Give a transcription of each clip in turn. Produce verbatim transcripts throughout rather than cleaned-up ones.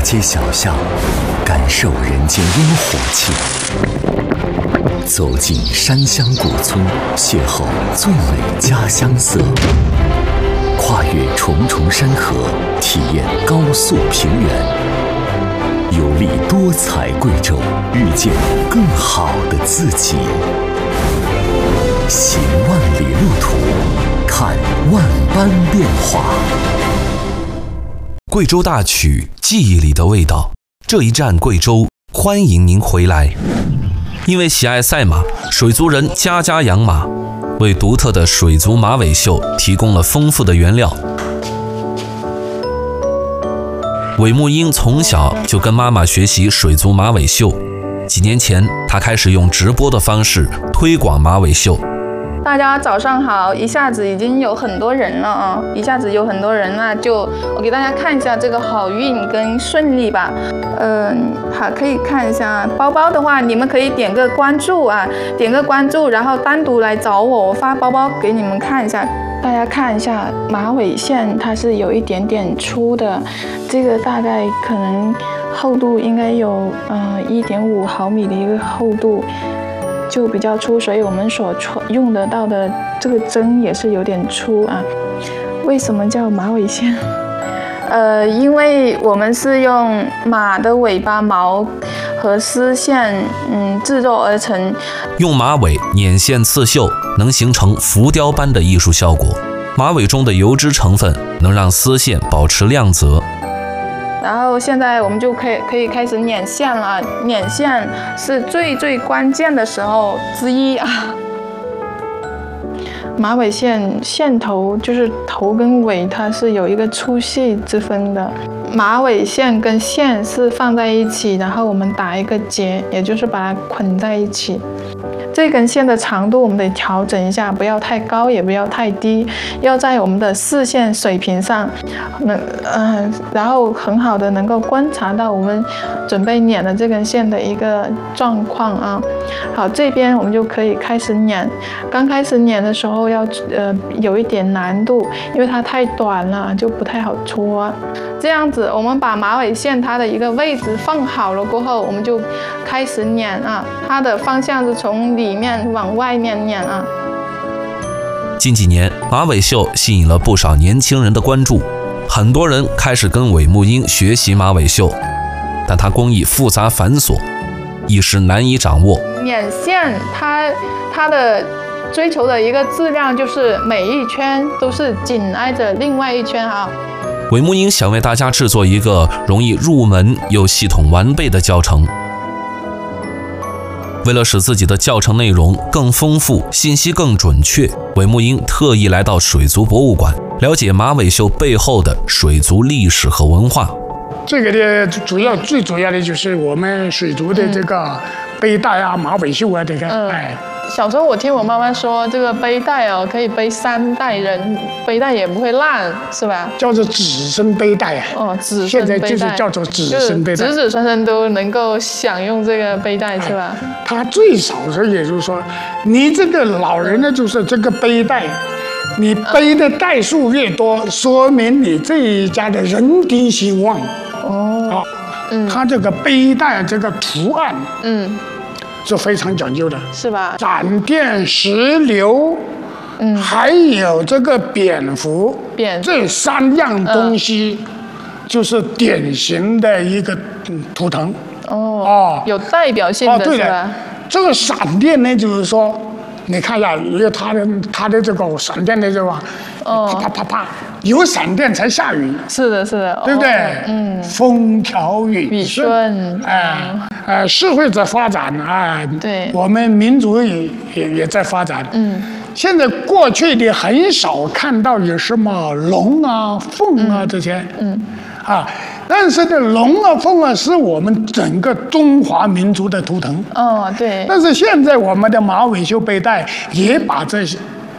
街小巷，感受人间烟火气；走进山乡古村，邂逅最美家乡色；跨越重重山河，体验高速平原。游历多彩贵州，遇见更好的自己。行万里路途，看万般变化。 贵州大曲，记忆里的味道。这一站贵州，欢迎您回来。因为喜爱赛马，水族人家家养马，为独特的水族马尾秀提供了丰富的原料。韦木英从小就跟妈妈学习水族马尾秀，几年前她开始用直播的方式推广马尾秀。 大家早上好，一下子已经有很多人了啊！一下子有很多人，那就我给大家看一下这个好运跟顺利吧。嗯，好，可以看一下包包的话，你们可以点个关注啊，点个关注，然后单独来找我，我发包包给你们看一下。大家看一下马尾线，它是有一点点粗的，这个大概可能厚度应该有呃一点五毫米的一个厚度。就比较粗，所以我们所用得到的这个针也是有点粗啊。为什么叫马尾线？呃，因为我们是用马的尾巴毛和丝线嗯制作而成， 用马尾捻线刺绣，能形成浮雕般的艺术效果。马尾中的油脂成分能让丝线保持亮泽。 然后现在我们就可以可以开始捻线了，捻线是最最关键的时候之一啊。马尾线线头就是头跟尾，它是有一个粗细之分的。马尾线跟线是放在一起，然后我们打一个结，也就是把它捆在一起。这根线的长度我们得调整一下，不要太高，也不要太低，要在我们的视线水平上，能呃，然后很好的能够观察到我们准备捻的这根线的一个状况啊。好，这边我们就可以开始捻。刚开始捻的时候要呃有一点难度，因为它太短了，就不太好搓。这样子，我们把马尾线它的一个位置放好了过后，我们就开始捻啊。它的方向是从里面往外面捻啊。 近几年，马尾秀吸引了不少年轻人的关注，很多人开始跟韦木英学习马尾秀，但它工艺复杂繁琐，一时难以掌握。 捻线它它的追求的一个质量就是每一圈都是紧挨着另外一圈啊。 韦木英想为大家制作一个容易入门又系统完备的教程。为了使自己的教程内容更丰富，信息更准确，韦木英特意来到水族博物馆，了解马尾秀背后的水族历史和文化。 这个的主要最主要的就是我们水族的这个背带啊、马尾秀啊，这个、嗯、哎。 小时候我听我妈妈说，这个背带哦可以背三代人，背带也不会烂，是吧？ 叫做子孙背带啊。 哦，子孙背带。 现在就是叫做子孙背带， 子子孙孙都能够享用这个背带，是吧？ 哎、它最少是，也就是说，你这个老人呢，就是这个背带，你背的带数越多，嗯、说明你这一家的人丁兴旺。哦。啊，嗯，它这个背带这个图案，嗯。是非常讲究的， 是吧？ 闪电、石榴，嗯，还有这个蝙蝠， 蝙这三样东西，就是典型的一个图腾。 哦哦，有代表性的， 哦，对的。 这个闪电呢，就是说，你看一下，有它的它的这个闪电的这个，哦，啪啪啪啪。有闪电才下雨， 是的，是的， 对不对？ 哦、嗯， 风调雨雨顺， 哎，呃，社会在发展啊， 对， 我们民族也也也在发展，嗯，现在过去的很少看到有什么龙啊、凤啊这些，嗯，啊，但是呢，龙啊、凤啊是我们整个中华民族的图腾， 哦，对， 但是现在我们的马尾秀背带也把这些。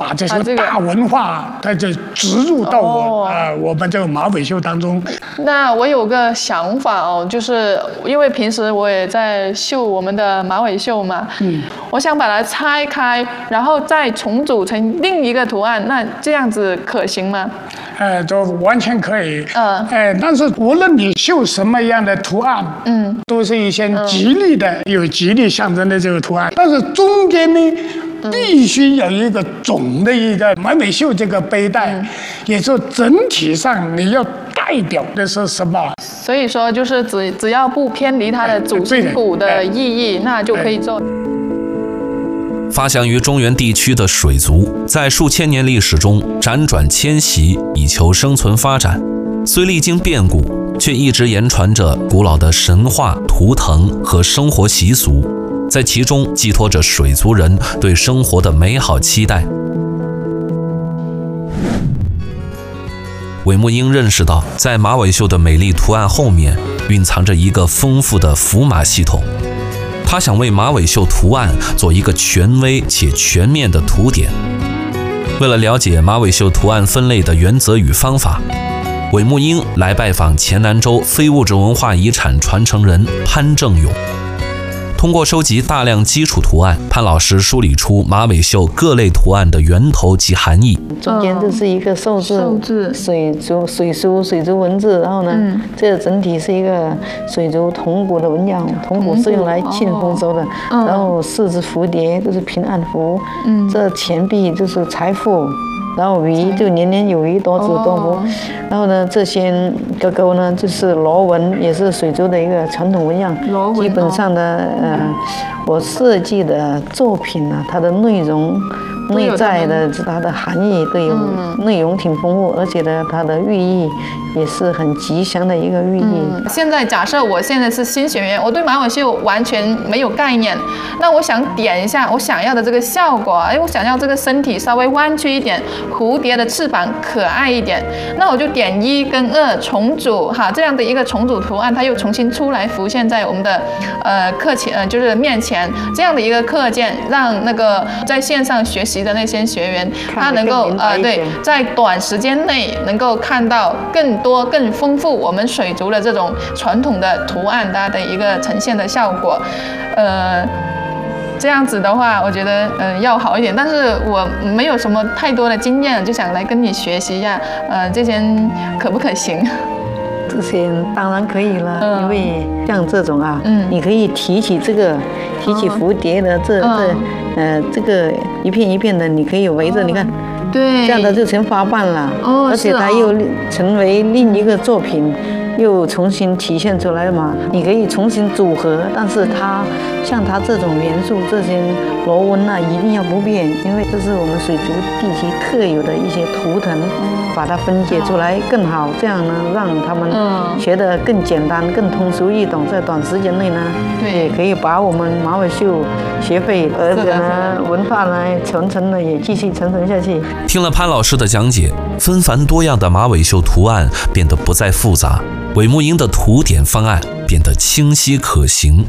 把这些大文化它就植入到我、哦、呃我们这个马尾绣当中。 那我有个想法哦，就是因为平时我也在绣我们的马尾绣嘛，嗯，我想把它拆开，然后再重组成另一个图案，那这样子可行吗？ 呃，就完全可以。嗯。哎，但是无论你绣什么样的图案，嗯，都是一些吉利的、嗯、有吉利象征的这个图案，但是中间呢，必须有一个总的一个马尾绣这个背带，嗯、也就整体上你要代表的是什么？ 所以说，就是只只要不偏离它的主心骨的意义，那就可以做。 发祥于中原地区的水族，在数千年历史中辗转迁徙，以求生存发展。虽历经变故，却一直言传着古老的神话、图腾和生活习俗，在其中寄托着水族人对生活的美好期待。韦木英认识到，在马尾绣的美丽图案后面，蕴藏着一个丰富的符码系统。他想为马尾绣图案做一个权威且全面的图典。为了了解马尾绣图案分类的原则与方法，韦木英来拜访黔南州非物质文化遗产传承人潘正勇。通过收集大量基础图案，潘老师梳理出马尾绣各类图案的源头及含义。 中间这是一个寿字，寿字水族水书水族文字，然后呢，嗯、这个整体是一个水族铜鼓的纹样，铜鼓是用来庆丰收的。哦、然后四只蝴蝶就是平安符，嗯、这钱币就是财富。然后鱼就年年有余，多子多福。哦、然后呢，这些勾勾呢，就是螺纹，也是水族的一个传统纹样。螺纹基本上的呃，我设计的作品呢、啊，它的内容、内在的它的含义都有，嗯、内容挺丰富，而且呢，它的寓意也是很吉祥的一个寓意。 嗯、现在假设我现在是新学员，我对马尾绣完全没有概念，那我想点一下我想要的这个效果，哎，我想要这个身体稍微弯曲一点。蝴蝶的翅膀可爱一点，那我就点一跟二重组哈，这样的一个重组图案，它又重新出来浮现在我们的呃课前呃就是面前，这样的一个课件，让那个在线上学习的那些学员，他能够呃对，在短时间内能够看到更多更丰富我们水族的这种传统的图案它的一个呈现的效果，呃。这样子的话，我觉得嗯、呃、要好一点，但是我没有什么太多的经验，就想来跟你学习一下，呃，这些可不可行？ 这些当然可以了，嗯、因为像这种啊，嗯、你可以提起这个，提起蝴蝶的这、嗯、这呃这个一片一片的，你可以围着，哦、你看， 对， 这样的就成花瓣了，哦、而且它又成为另一个作品。又重新体现出来嘛，你可以重新组合，但是它像它这种元素，这些螺纹啊，一定要不变，因为这是我们水族地区特有的一些图腾，把它分解出来更好，这样呢，让他们学得更简单、更通俗易懂，在短时间内呢，也可以把我们马尾绣学会，而且呢，文化呢传承呢也继续传承下去。 听了潘老师的讲解，纷繁多样的马尾绣图案变得不再复杂。韦木英的图典方案变得清晰可行。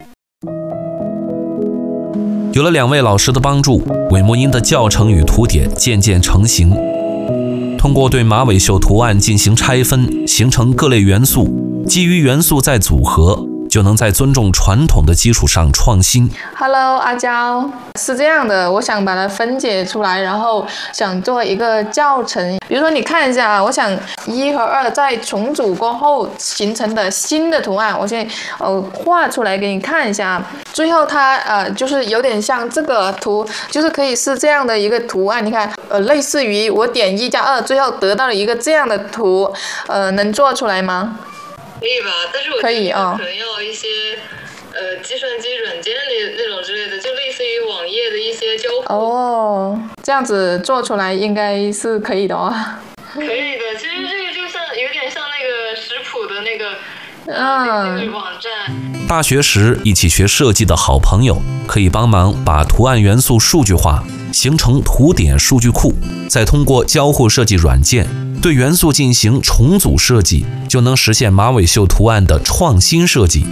有了两位老师的帮助，韦木英的教程与图典渐渐成型。通过对马尾绣图案进行拆分，形成各类元素，基于元素再组合，就能在尊重传统的基础上创新。 Hello， 阿娇，是这样的，我想把它分解出来，然后想做一个教程。比如说，你看一下啊，我想一和二在重组过后形成的新的图案，我现在呃画出来给你看一下。最后它呃就是有点像这个图，就是可以是这样的一个图案。你看，呃，类似于我点一加二，最后得到了一个这样的图，呃，能做出来吗？ 可以吧，但是我觉得可能要一些呃计算机软件那那种之类的，就类似于网页的一些交互。 哦，这样子做出来应该是可以的哦。 可以的，其实这个就像有点像那个食谱的那个嗯、那个网站。 大学时一起学设计的好朋友可以帮忙把图案元素数据化，形成图典数据库，再通过交互设计软件对元素进行重组设计，就能实现马尾绣图案的创新设计。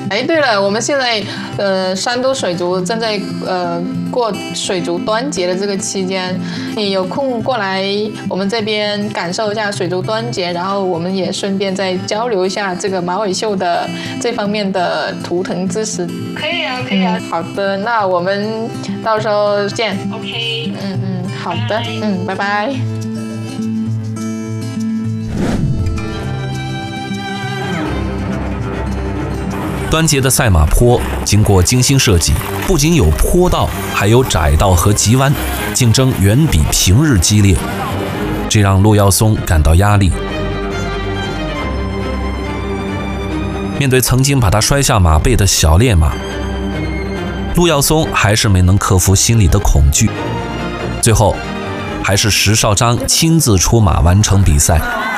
哎，对了，我们现在呃，山东水族正在呃过水族端节的这个期间，你有空过来我们这边感受一下水族端节，然后我们也顺便再交流一下这个马尾秀的这方面的图腾知识。 可以啊，可以啊。 嗯、好的，那我们到时候见。 OK。 嗯嗯，好的，嗯，拜拜。 端节的赛马坡经过精心设计，不仅有坡道，还有窄道和急弯，竞争远比平日激烈，这让陆耀松感到压力。面对曾经把他摔下马背的小烈马，陆耀松还是没能克服心里的恐惧，最后还是石绍章亲自出马完成比赛。